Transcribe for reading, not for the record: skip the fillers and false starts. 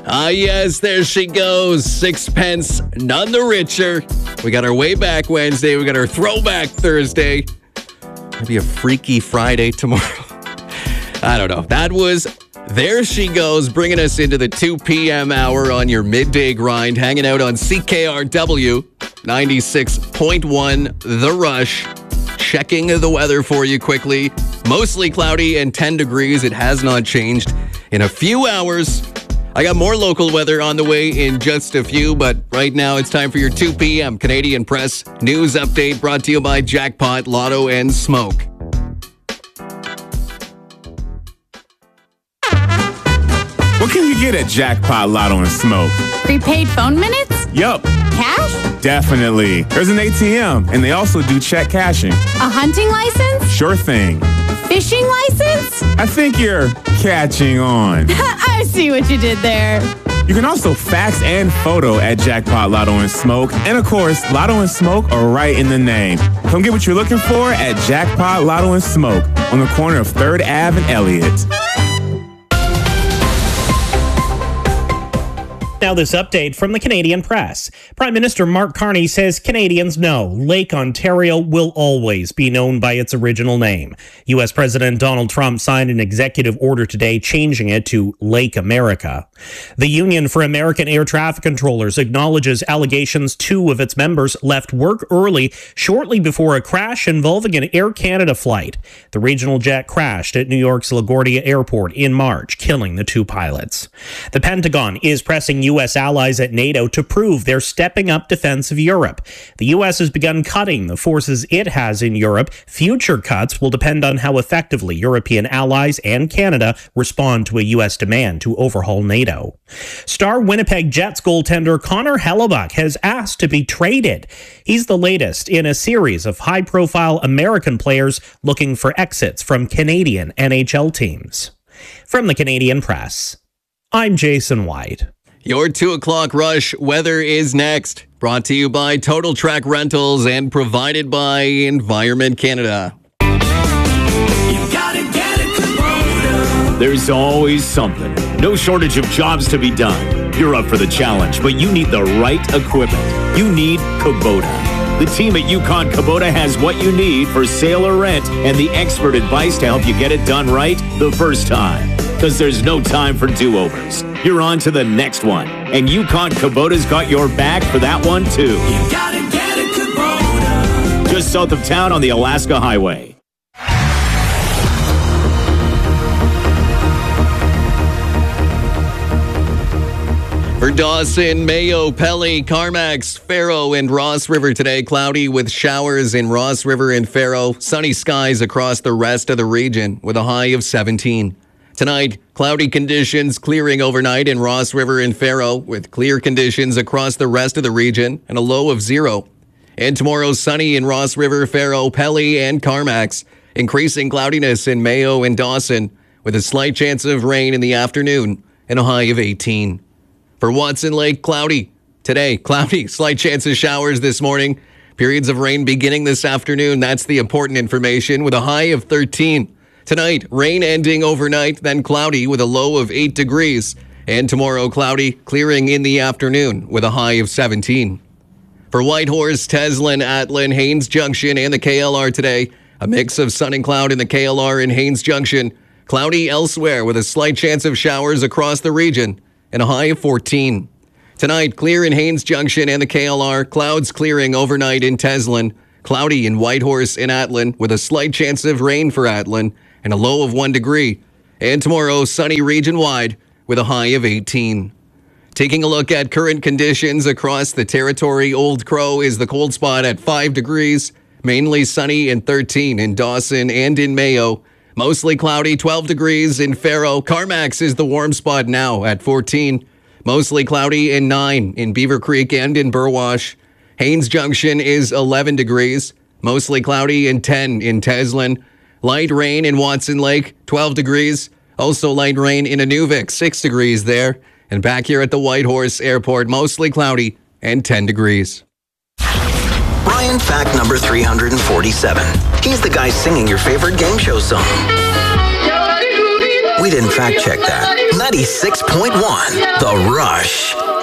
Ah, yes, there she goes. Sixpence, none the richer. We got our way back Wednesday. We got our throwback Thursday. Maybe a freaky Friday tomorrow. I don't know. That was There She Goes, bringing us into the 2 p.m. hour on your midday grind, hanging out on CKRW 96.1 The Rush. Checking the weather for you quickly. Mostly cloudy and 10 degrees. It has not changed in a few hours. I got more local weather on the way in just a few, but right now it's time for your 2 p.m. Canadian Press News Update, brought to you by Jackpot, Lotto, and Smoke. What can you get at Jackpot, Lotto, and Smoke? Prepaid phone minutes? Yup. Cash? Definitely. There's an ATM, and they also do check cashing. A hunting license? Sure thing. Fishing license? I think you're catching on. I see what you did there. You can also fax and photo at Jackpot, Lotto, and Smoke. And of course, Lotto and Smoke are right in the name. Come get what you're looking for at Jackpot, Lotto, and Smoke on the corner of 3rd Ave and Elliott. Now this update from the Canadian Press. Prime Minister Mark Carney says Canadians know Lake Ontario will always be known by its original name. U.S. President Donald Trump signed an executive order today changing it to Lake America. The Union for American Air Traffic Controllers acknowledges allegations 2 of its members left work early shortly before a crash involving an Air Canada flight. The regional jet crashed at New York's LaGuardia Airport in March, killing the 2 pilots. The Pentagon is pressing U.S. allies at NATO to prove they're stepping up defense of Europe. The U.S. has begun cutting the forces it has in Europe. Future cuts will depend on how effectively European allies and Canada respond to a U.S. demand to overhaul NATO. Star Winnipeg Jets goaltender Connor Hellebuyck has asked to be traded. He's the latest in a series of high-profile American players looking for exits from Canadian NHL teams. From the Canadian Press, I'm Jason White. Your 2 o'clock rush weather is next. Brought to you by Total Track Rentals and provided by Environment Canada. You gotta get a Kubota. There's always something. No shortage of jobs to be done. You're up for the challenge, but you need the right equipment. You need Kubota. The team at Yukon Kubota has what you need for sale or rent and the expert advice to help you get it done right the first time. Because there's no time for do-overs. You're on to the next one. And Yukon Kubota's got your back for that one, too. You gotta get a Kubota. Just south of town on the Alaska Highway. For Dawson, Mayo, Pelly, Carmax, Faro, and Ross River today, cloudy with showers in Ross River and Faro. Sunny skies across the rest of the region with a high of 17. Tonight, cloudy conditions clearing overnight in Ross River and Faro with clear conditions across the rest of the region and a low of 0. And tomorrow, sunny in Ross River, Faro, Pelly, and Carmax. Increasing cloudiness in Mayo and Dawson with a slight chance of rain in the afternoon and a high of 18. For Watson Lake, cloudy. Today, cloudy, slight chance of showers this morning. Periods of rain beginning this afternoon. That's the important information with a high of 13. Tonight, rain ending overnight, then cloudy with a low of 8 degrees. And tomorrow, cloudy, clearing in the afternoon with a high of 17. For Whitehorse, Teslin, Atlin, Haines Junction, and the KLR today, a mix of sun and cloud in the KLR and Haines Junction. Cloudy elsewhere with a slight chance of showers across the region and a high of 14. Tonight, clear in Haines Junction and the KLR, clouds clearing overnight in Teslin. Cloudy in Whitehorse and Atlin with a slight chance of rain for Atlin and a low of 1 degree. And tomorrow, sunny region-wide with a high of 18. Taking a look at current conditions across the territory, Old Crow is the cold spot at 5 degrees. Mainly sunny and 13 in Dawson and in Mayo. Mostly cloudy, 12 degrees in Faro. Carmax is the warm spot now at 14. Mostly cloudy and 9 in Beaver Creek and in Burwash. Haines Junction is 11 degrees. Mostly cloudy and 10 in Teslin. Light rain in Watson Lake, 12 degrees. Also light rain in Inuvik, 6 degrees there. And back here at the Whitehorse Airport, mostly cloudy and 10 degrees. Brian, fact number 347. He's the guy singing your favorite game show song. We didn't fact check that. 96.1 The Rush.